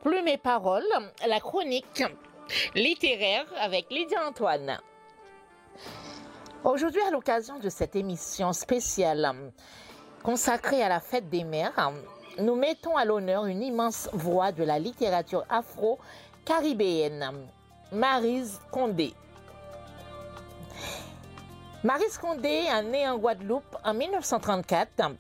Plume et paroles, la chronique littéraire avec Lydia Antoine. Aujourd'hui, à l'occasion de cette émission spéciale consacrée à la fête des mères, nous mettons à l'honneur une immense voix de la littérature afro-caribéenne, Maryse Condé. Maryse Condé est née en Guadeloupe en 1934.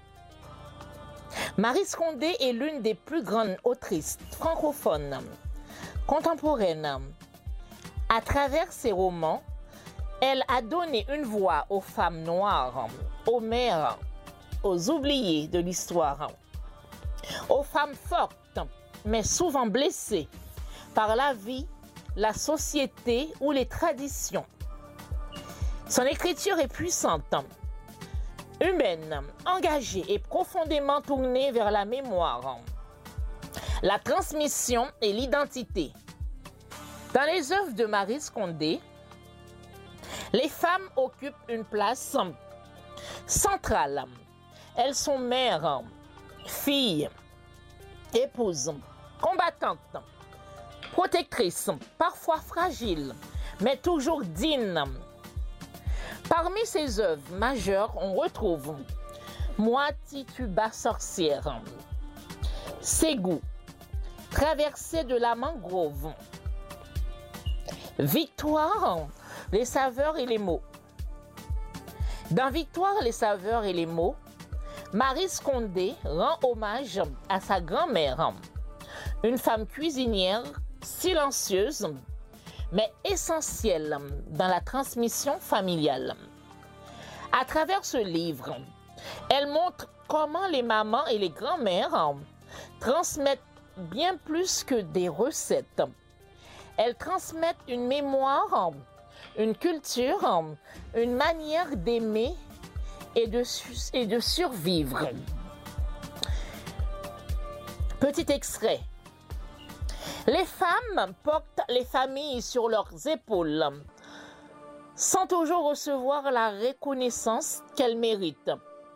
Maryse Condé est l'une des plus grandes autrices francophones contemporaines. À travers ses romans, elle a donné une voix aux femmes noires, aux mères, aux oubliées de l'histoire, aux femmes fortes, mais souvent blessées par la vie, la société ou les traditions. Son écriture est puissante, humaine, engagée et profondément tournée vers la mémoire, la transmission et l'identité. Dans les œuvres de Maryse Condé, les femmes occupent une place centrale. Elles sont mères, filles, épouses, combattantes, protectrices, parfois fragiles, mais toujours dignes. Parmi ses œuvres majeures, on retrouve Moi Tituba sorcière, Ségou, Traversée de la mangrove, Victoire, les saveurs et les mots. Dans Victoire, les saveurs et les mots, Maryse Condé rend hommage à sa grand-mère, une femme cuisinière silencieuse, mais essentielle dans la transmission familiale. À travers ce livre, elle montre comment les mamans et les grands-mères transmettent bien plus que des recettes. Elles transmettent une mémoire, une culture, une manière d'aimer et de survivre. Petit extrait. Les femmes portent les familles sur leurs épaules, sans toujours recevoir la reconnaissance qu'elles méritent.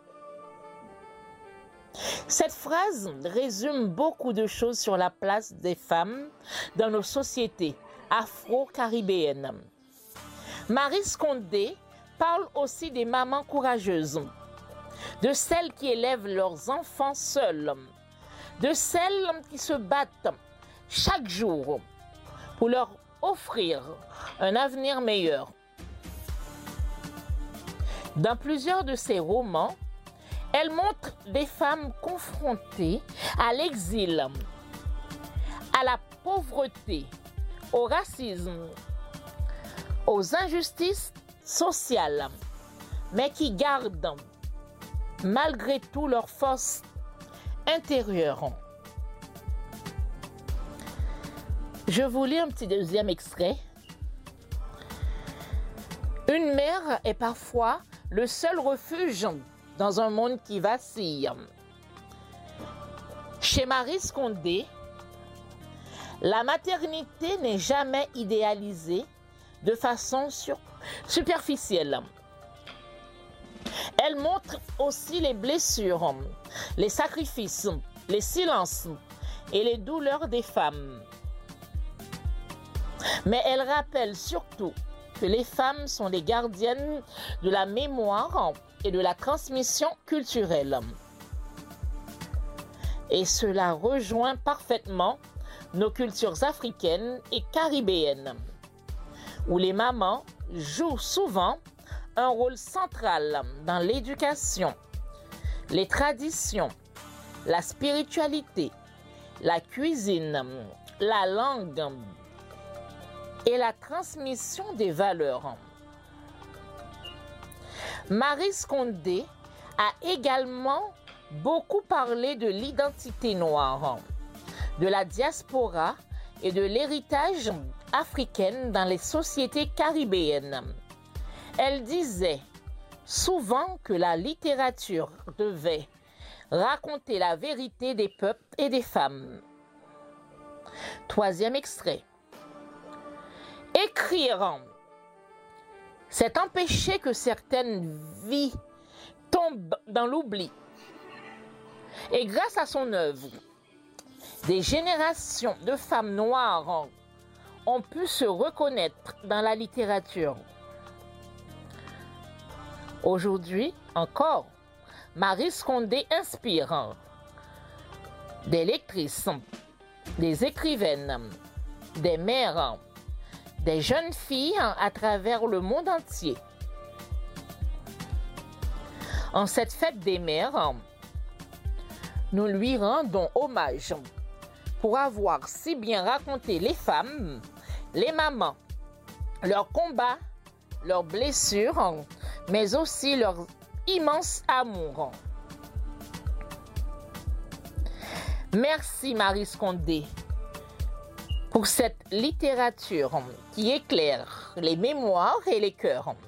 Cette phrase résume beaucoup de choses sur la place des femmes dans nos sociétés afro-caribéennes. Maryse Condé parle aussi des mamans courageuses, de celles qui élèvent leurs enfants seules, de celles qui se battent chaque jour pour leur offrir un avenir meilleur. Dans plusieurs de ses romans, elle montre des femmes confrontées à l'exil, à la pauvreté, au racisme, aux injustices sociales, mais qui gardent malgré tout leur force intérieure. Je vous lis un petit deuxième extrait. Une mère est parfois le seul refuge dans un monde qui vacille. Chez Maryse Condé, la maternité n'est jamais idéalisée de façon superficielle. Elle montre aussi les blessures, les sacrifices, les silences et les douleurs des femmes. Mais elle rappelle surtout que les femmes sont les gardiennes de la mémoire et de la transmission culturelle. Et cela rejoint parfaitement nos cultures africaines et caribéennes, où les mamans jouent souvent un rôle central dans l'éducation, les traditions, la spiritualité, la cuisine, la langue et la transmission des valeurs. Maryse Condé a également beaucoup parlé de l'identité noire, de la diaspora et de l'héritage africain dans les sociétés caribéennes. Elle disait souvent que la littérature devait raconter la vérité des peuples et des femmes. Troisième extrait. Écrire, c'est empêcher que certaines vies tombent dans l'oubli. Et grâce à son œuvre, Des générations de femmes noires ont pu se reconnaître dans la littérature. Aujourd'hui encore, Maryse Condé inspire des lectrices, des écrivaines, des mères, des jeunes filles à travers le monde entier. En cette fête des mères, nous lui rendons hommage pour avoir si bien raconté les femmes, les mamans, leurs combats, leurs blessures, mais aussi leur immense amour. Merci Maryse Condé pour cette littérature qui éclaire les mémoires et les cœurs.